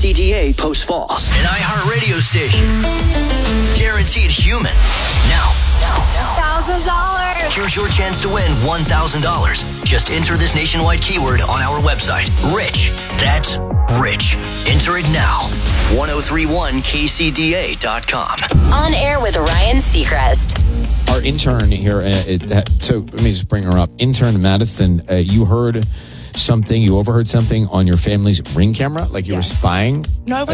KCDA Post Falls. An iHeartRadio station. Guaranteed human. Now. $1,000. Here's your chance to win $1,000. Just enter this nationwide keyword on our website. Rich. That's rich. Enter it now. 1031kcda.com. On air with Ryan Seacrest. Our intern here, so let me just bring her up. Intern Madison, you overheard something on your family's Ring camera, like you were spying? No,